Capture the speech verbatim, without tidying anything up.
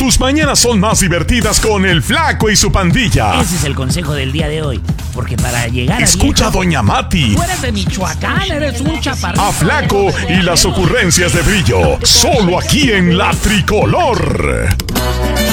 tus mañanas son más divertidas con el Flaco y su pandilla. Ese es el consejo del día de hoy. Porque para llegar a Escucha viejo, a Doña Mati. Tú eres de Michoacán, eres un chaparrito. A Flaco y las ocurrencias de Brillo. Solo aquí en La Tricolor.